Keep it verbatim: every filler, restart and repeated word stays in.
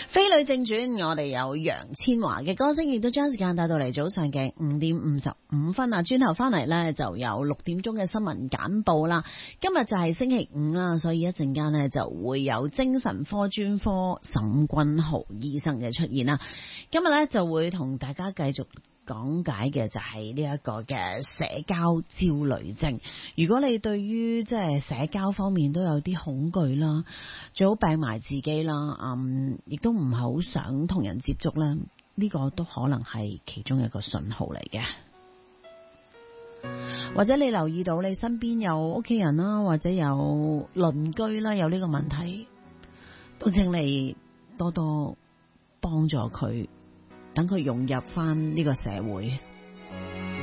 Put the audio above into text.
飛女正傳，我哋有楊千嬅嘅歌聲，亦都將時間帶到嚟早上嘅五點五十五分啊！轉頭翻嚟呢，就有六點鐘嘅新聞簡報啦。今日就係星期五啦，所以一陣間呢就會有精神科專科沈君豪醫生嘅出現啦。今日呢就會同大家繼續講解嘅就係呢一個嘅社交焦慮症。如果你對於即係社交方面都有啲恐懼啦，最好病埋自己啦，嗯，亦都唔係好想同人接觸啦，呢個都可能係其中一個信號嚟嘅。或者你留意到你身邊有屋企人啦，或者有鄰居啦，有呢個問題，都請你多多幫助佢，等佢融入翻呢個社會。